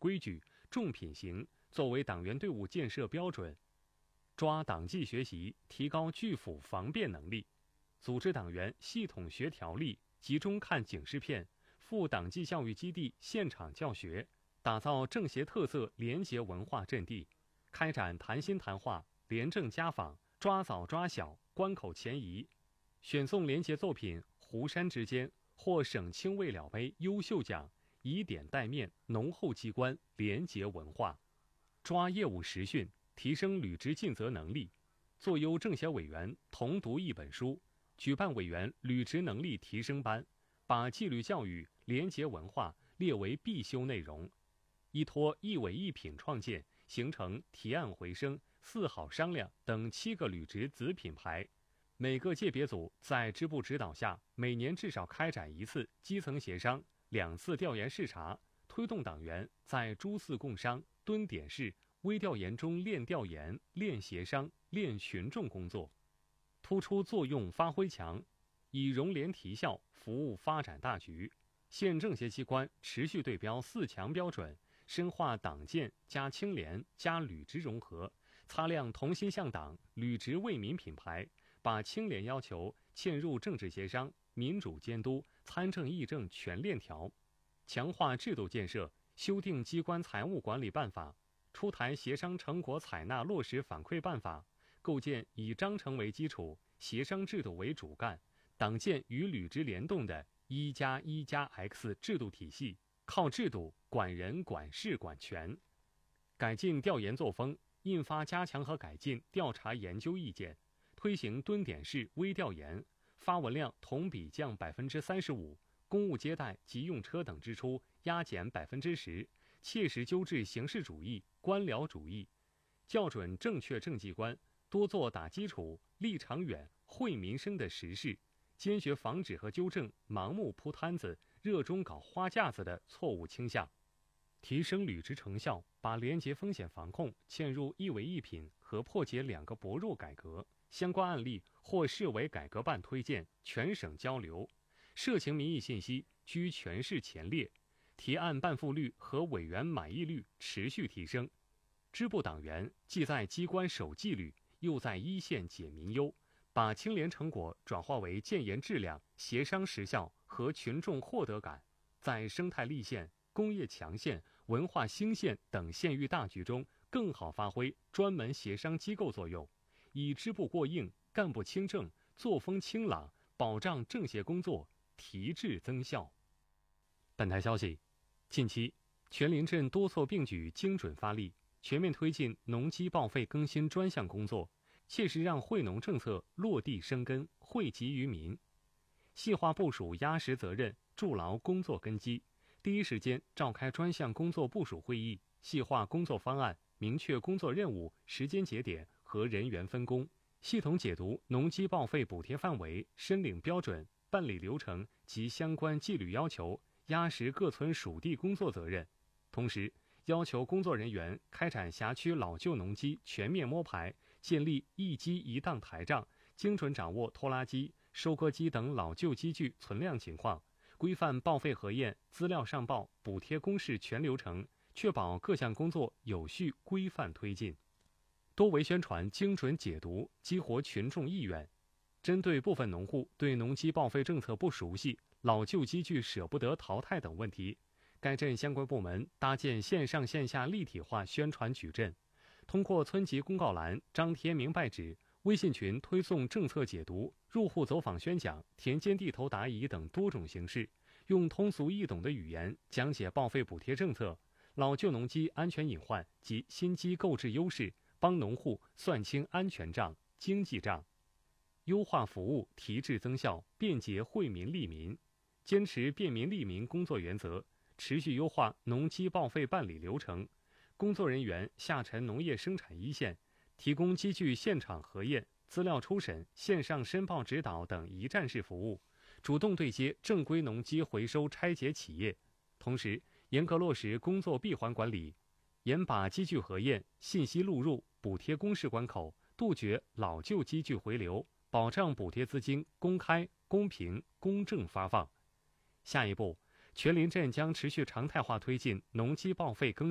规矩、重品行作为党员队伍建设标准，抓党纪学习，提高拒腐防辩能力，组织党员系统学条例，集中看警示片，赴党纪教育基地现场教学，打造政协特色廉洁文化阵地，开展谈心谈话、廉政家访，抓早抓小，关口前移。选送廉洁作品《湖山之间》获省青未了杯优秀奖，以点带面，浓厚机关廉洁文化。抓业务实训，提升履职尽责能力，作优政协委员同读一本书，举办委员履职能力提升班，把纪律教育、廉洁文化列为必修内容。依托一委一品创建，形成提案回声、四好商量等7个履职子品牌。每个界别组在支部指导下，每年至少开展1次基层协商、2次调研视察，推动党员在诸寺共商、蹲点式、微调研中练调研、练协商、练群众工作，突出作用发挥强，以融廉提效服务发展大局。县政协机关持续对标4强标准，深化党建加清廉加履职融合，擦亮同心向党、履职为民品牌，把清廉要求嵌入政治协商、民主监督、参政议政全链条，强化制度建设，修订机关财务管理办法，出台协商成果采纳落实反馈办法，构建以章程为基础、协商制度为主干、党建与履职联动的1+1+X 制度体系，靠制度管人、管事、管权。改进调研作风，印发加强和改进调查研究意见，推行蹲点式微调研，发文量同比降35%，公务接待及用车等支出压减10%，切实纠治形式主义、官僚主义，校准正确政绩观，多做打基础、立长远、惠民生的实事，坚决防止和纠正盲目铺摊子、热衷搞花架子的错误倾向，提升履职成效，把廉洁风险防控嵌入一委一品和破解2个薄弱改革相关案例，或市委改革办推荐，全省交流，社情民意信息居全市前列，提案办复率和委员满意率持续提升。支部党员既在机关守纪律，又在一线解民忧，把清廉成果转化为建言质量、协商实效和群众获得感，在生态立县、工业强县、文化兴县等县域大局中更好发挥专门协商机构作用，以支部过硬、干部清正、作风清朗，保障政协工作提质增效。本台消息，近期全临镇多措并举精准发力，全面推进农机报废更新专项工作，切实让惠农政策落地生根，惠及于民。细化部署压实责任，筑牢工作根基，第一时间召开专项工作部署会议，细化工作方案，明确工作任务、时间节点和人员分工，系统解读农机报废补贴范围、申领标准、办理流程及相关纪律要求，压实各村属地工作责任。同时，要求工作人员开展辖区老旧农机全面摸排，建立一机一档台账，精准掌握拖拉机、收割机等老旧机具存量情况，规范报废核验、资料上报、补贴公示全流程，确保各项工作有序规范推进。多维宣传精准解读，激活群众意愿。针对部分农户对农机报废政策不熟悉、老旧机具舍不得淘汰等问题，该镇相关部门搭建线上线下立体化宣传矩阵，通过村级公告栏、张贴明白纸、微信群推送政策解读、入户走访宣讲、田间地头答疑等多种形式，用通俗易懂的语言讲解报废补贴政策、老旧农机安全隐患及新机购置优势，帮农户算清安全账、经济账。优化服务，提质增效，便捷惠民利民。坚持便民利民工作原则，持续优化农机报废办理流程，工作人员下沉农业生产一线，提供机具现场核验、资料初审、线上申报指导等一站式服务，主动对接正规农机回收拆解企业。同时，严格落实工作闭环管理，严把机具核验、信息录入、补贴公示关口，杜绝老旧机具回流，保障补贴资金公开、公平、公正发放。下一步，全临镇将持续常态化推进农机报废更